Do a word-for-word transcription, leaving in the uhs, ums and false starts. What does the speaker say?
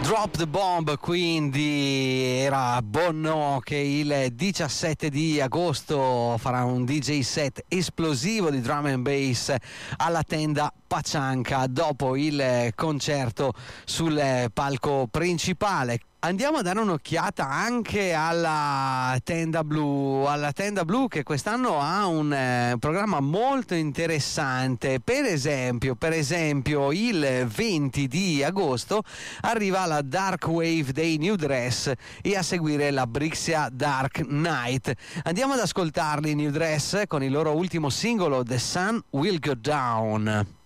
Drop the Bomb, quindi era Bono che il diciassette di agosto farà un D J set esplosivo di drum and bass alla tenda Pachanka dopo il concerto sul palco principale. Andiamo a dare un'occhiata anche alla tenda blu, alla tenda blu che quest'anno ha un eh, programma molto interessante. Per esempio, per esempio il venti di agosto arriva la Dark Wave dei New Dress e a seguire la Brixia Dark Night. Andiamo ad ascoltarli New Dress con il loro ultimo singolo The Sun Will Go Down.